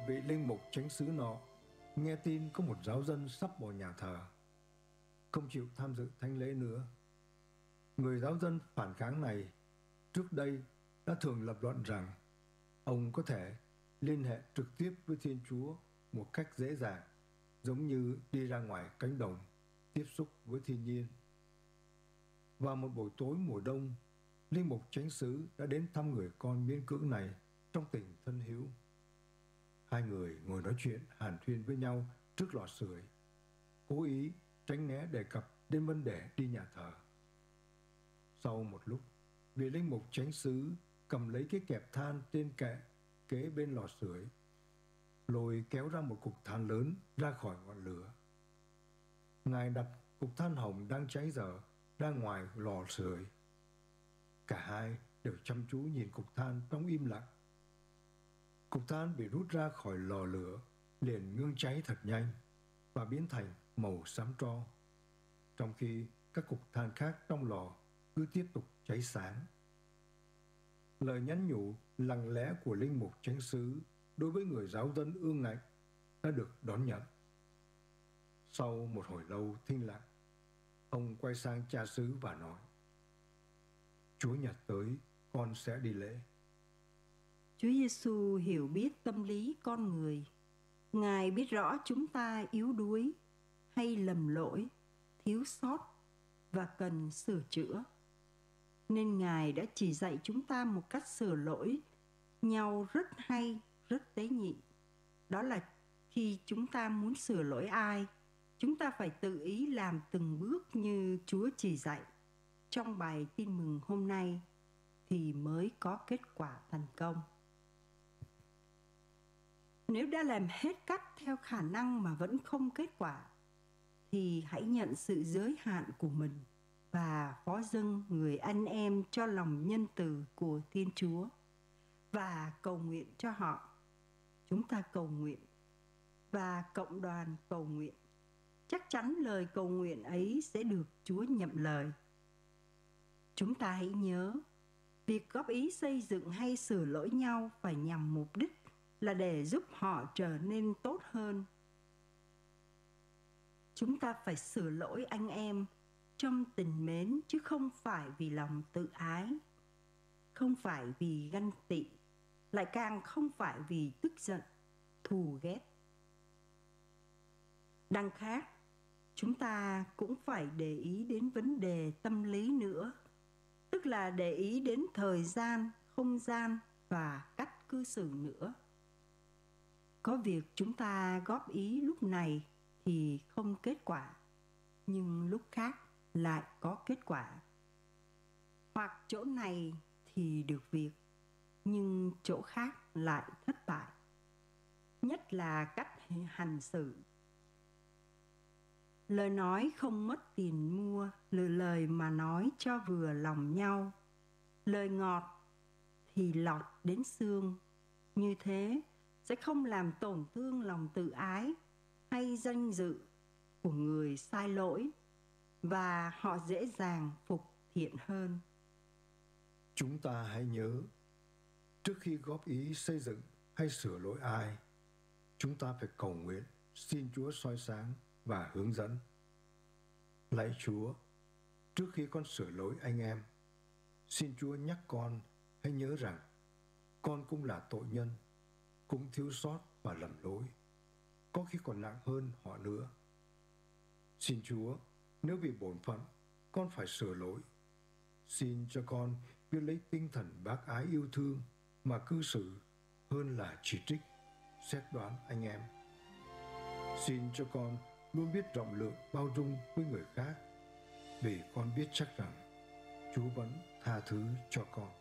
vị linh mục chánh xứ nọ nghe tin có một giáo dân sắp bỏ nhà thờ, không chịu tham dự thánh lễ nữa. Người giáo dân phản kháng này trước đây đã thường lập luận rằng ông có thể liên hệ trực tiếp với Thiên Chúa một cách dễ dàng, giống như đi ra ngoài cánh đồng, tiếp xúc với thiên nhiên. Vào một buổi tối mùa đông, linh mục chánh xứ đã đến thăm người con miễn cưỡng này trong tình thân hữu. Hai người ngồi nói chuyện hàn huyên với nhau trước lò sưởi, cố ý tránh né đề cập đến vấn đề đi nhà thờ. Sau một lúc, vị linh mục chánh xứ cầm lấy cái kẹp than trên kệ kế bên lò sưởi, lôi kéo ra một cục than lớn ra khỏi ngọn lửa. Ngài đặt cục than hồng đang cháy dở ra ngoài lò sưởi. Cả hai đều chăm chú nhìn cục than trong im lặng. Cục than bị rút ra khỏi lò lửa liền ngưng cháy thật nhanh và biến thành màu xám tro, trong khi các cục than khác trong lò cứ tiếp tục cháy sáng. Lời nhắn nhủ lặng lẽ của linh mục chánh xứ đối với người giáo dân ương ngạnh đã được đón nhận. Sau một hồi lâu thinh lặng, ông quay sang cha xứ và nói: Chúa Nhật tới, con sẽ đi lễ. Chúa Giêsu hiểu biết tâm lý con người. Ngài biết rõ chúng ta yếu đuối hay lầm lỗi, thiếu sót và cần sửa chữa. Nên Ngài đã chỉ dạy chúng ta một cách sửa lỗi nhau rất hay, rất tế nhị. Đó là khi chúng ta muốn sửa lỗi ai, chúng ta phải tự ý làm từng bước như Chúa chỉ dạy trong bài tin mừng hôm nay thì mới có kết quả thành công. Nếu đã làm hết cách theo khả năng mà vẫn không kết quả, thì hãy nhận sự giới hạn của mình và phó dâng người anh em cho lòng nhân từ của Thiên Chúa và cầu nguyện cho họ. Chúng ta cầu nguyện và cộng đoàn cầu nguyện. Chắc chắn lời cầu nguyện ấy sẽ được Chúa nhậm lời. Chúng ta hãy nhớ, việc góp ý xây dựng hay sửa lỗi nhau phải nhằm mục đích là để giúp họ trở nên tốt hơn. Chúng ta phải sửa lỗi anh em trong tình mến chứ không phải vì lòng tự ái, không phải vì ganh tị, lại càng không phải vì tức giận, thù ghét. Đằng khác, chúng ta cũng phải để ý đến vấn đề tâm lý nữa, tức là để ý đến thời gian, không gian và cách cư xử nữa. Có việc chúng ta góp ý lúc này thì không kết quả, nhưng lúc khác lại có kết quả. Hoặc chỗ này thì được việc, nhưng chỗ khác lại thất bại. Nhất là cách hành xử. Lời nói không mất tiền mua, lời mà nói cho vừa lòng nhau. Lời ngọt thì lọt đến xương. Như thế sẽ không làm tổn thương lòng tự ái hay danh dự của người sai lỗi, và họ dễ dàng phục thiện hơn. Chúng ta hãy nhớ, trước khi góp ý xây dựng hay sửa lỗi ai, chúng ta phải cầu nguyện xin Chúa soi sáng và hướng dẫn. Lạy Chúa, trước khi con sửa lỗi anh em, xin Chúa nhắc con hãy nhớ rằng con cũng là tội nhân, cũng thiếu sót và lầm lỗi, có khi còn nặng hơn họ nữa. Xin Chúa, nếu vì bổn phận con phải sửa lỗi, xin cho con biết lấy tinh thần bác ái yêu thương mà cư xử hơn là chỉ trích, xét đoán anh em. Xin cho con luôn biết rộng lượng bao dung với người khác, vì con biết chắc rằng Chúa vẫn tha thứ cho con.